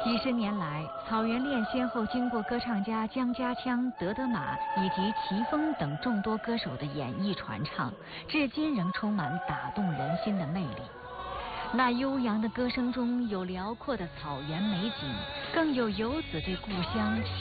几十年来，草原恋先后经过歌唱家江家枪、德德玛以及齐峰等众多歌手的演绎传唱，至今仍充满打动人心的魅力。那悠扬的歌声中有辽阔的草原美景，更有游子对故乡